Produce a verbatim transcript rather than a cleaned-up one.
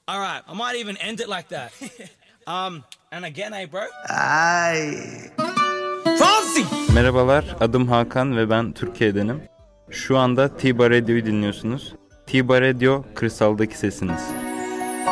All right, I might even end it like that. um, and again, hey bro. Ay. Fransi! Merhabalar, adım Hakan ve ben Türkiye'denim. Şu anda Tiba Radio'yu dinliyorsunuz. Tiba Radio, kırsaldaki sesiniz.